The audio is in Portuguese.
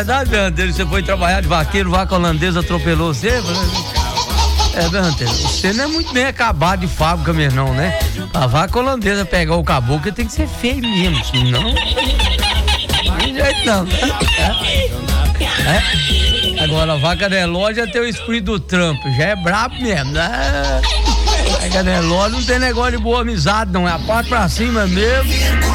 Verdade, Berranteiro, você foi trabalhar de vaqueiro, vaca holandesa atropelou você? Berranteiro, você não é muito bem acabado de fábrica mesmo não, né? A vaca holandesa pegar o caboclo tem que ser feio mesmo, senão não tem jeito não. Agora a vaca Nelore já tem o espírito do trampo, já é brabo mesmo, né? A vaca Nelore não tem negócio de boa amizade não, é a parte pra cima mesmo.